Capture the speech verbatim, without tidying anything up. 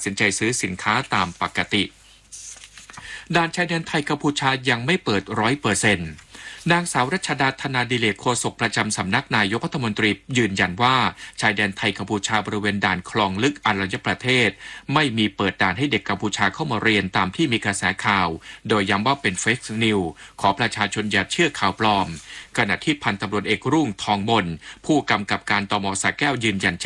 สินใจซื้อสินค้าตามปกติด่านชายแดนไทยกัมพูชายังไม่เปิดร้อยเปอร์เซ็นต์นางสาวรัชดาธนาดิเลกโฆษกประจำสำนักนายกรัฐมนตรียืนยันว่าชายแดนไทยกัมพูชาบริเวณด่านคลองลึกอรัญญประเทศไม่มีเปิดด่านให้เด็กกัมพูชาเข้ามาเรียนตามที่มีกระแสข่าวโดยย้ำว่าเป็นเฟกนิวส์ขอประชาชนอย่าเชื่อข่าวปลอมขณะที่พันตำรวจเอกรุ่งทองมนผู้กำกับการตม.สระแก้วยืนยัน